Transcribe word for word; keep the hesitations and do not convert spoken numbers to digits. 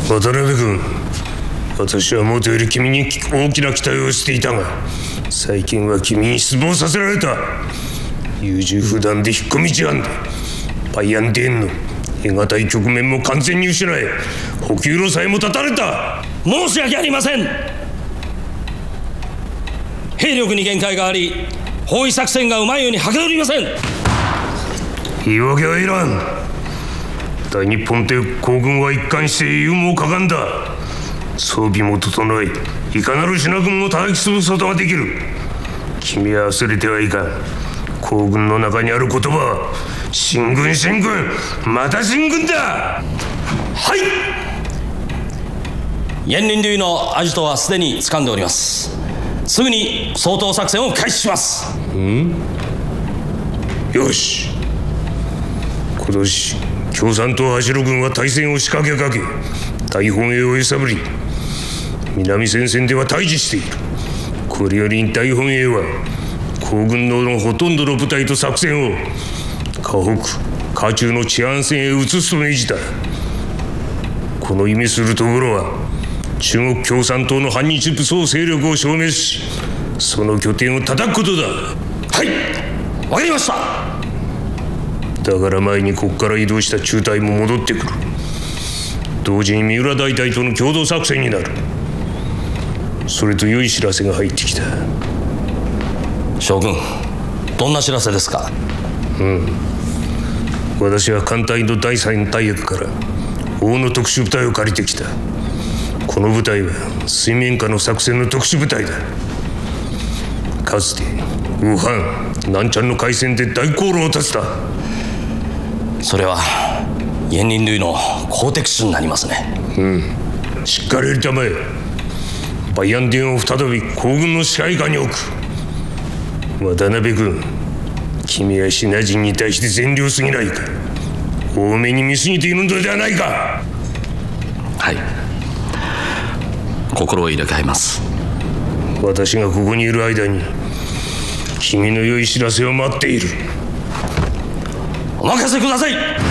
渡辺君、私はもとより君に大きな期待をしていたが、最近は君に失望させられた。優柔不断で引っ込み思案でバイアンデーンの得難い局面も完全に失い、補給路さえも断たれた。 申し訳ありません。兵力に限界があり、包囲作戦がうまいようにはかどりません。 言い訳はいらん。大日本帝国軍は一貫して勇猛果敢だ。装備も整い、いかなる品軍も叩き潰すことができる。君は忘れてはいかん。皇軍の中にある言葉は進軍進軍また進軍だ。 はい。燕林流のアジトはすでに掴んでおります。すぐに掃討作戦を開始します。 んよし。今年共産党八路軍は大戦を仕掛けかけ、大本営を揺さぶり、南戦線では対峙している。これより大本営は皇軍のほとんどの部隊と作戦を河北河中の治安線へ移すと命じた。この意味するところは、中国共産党の反日武装勢力を消滅し、その拠点を叩くことだ。 はい、わかりました。 だから前にここから移動した中隊も戻ってくる。同時に三浦大隊との共同作戦になる。それと良い知らせが入ってきた。 将軍、どんな知らせですか？ うん、私は艦隊の第三大役から大野特殊部隊を借りてきた。この部隊は水面下の作戦の特殊部隊だ。かつて武漢南ちゃんの海戦で大功労を立てた。 それは燕林流の好敵手になりますね。 うん、しっかりやりたまえ。バイアンデンを再び皇軍の支配下に置く。渡辺君、君はシナ人に対して善良すぎないか。多めに見過ぎているのではないか。 はい、心を入れ替えます。 私がここにいる間に君の良い知らせを待っている。 お任せください。